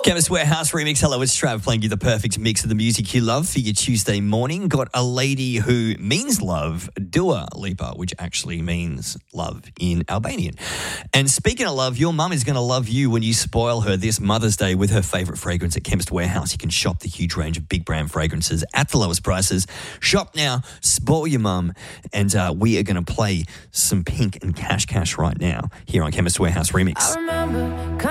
Chemist Warehouse remix. Hello, it's Trav playing you the perfect mix of the music you love for your Tuesday morning. Got a lady who means love, Dua Lipa, which actually means love in Albanian. And speaking of love, your mum is going to love you when you spoil her this Mother's Day with her favourite fragrance at Chemist Warehouse. You can shop the huge range of big brand fragrances at the lowest prices. Shop now, spoil your mum, and we are going to play some Pink and Cash right now here on Chemist Warehouse Remix. I remember